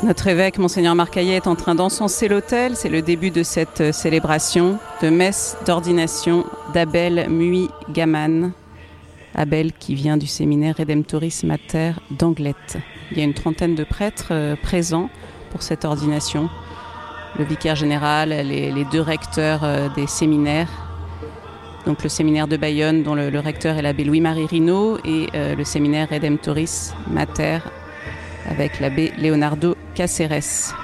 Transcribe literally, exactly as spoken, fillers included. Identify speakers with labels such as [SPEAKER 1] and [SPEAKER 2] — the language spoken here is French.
[SPEAKER 1] Notre évêque, Monseigneur Marcaillet, est en train d'encenser l'autel. C'est le début de cette célébration de messe d'ordination d'Abel Muy-Gaman. Abel qui vient du séminaire Redemptoris Mater d'Anglet. Il y a une trentaine de prêtres euh, présents pour cette ordination. Le vicaire général, les, les deux recteurs euh, des séminaires. Donc le séminaire de Bayonne, dont le, le recteur est l'abbé Louis-Marie Rinaud, et euh, le séminaire Redemptoris Mater avec l'abbé Leonardo Caceres.